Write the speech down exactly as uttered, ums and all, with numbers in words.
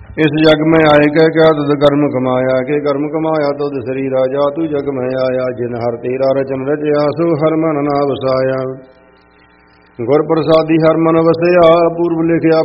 इस जग में आए कह क्या तुद कर्म कमाया, के कर्म कमाया तुद शरीरा जा तू जग में आया। जिन हर तेरा रचन रचया सो हर मन ना वसाया, गुर प्रसादी हर मन वसया। पूर्व लिखया